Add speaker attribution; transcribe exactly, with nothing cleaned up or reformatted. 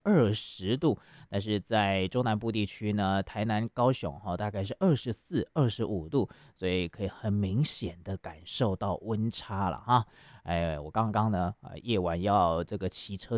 Speaker 1: 二十度，但是在中南部地区呢，台南、高雄哈、大概是二十四、二十五度，所以可以很明显的感受到温差了哈。哎，我刚刚呢，呃，夜晚要这个骑车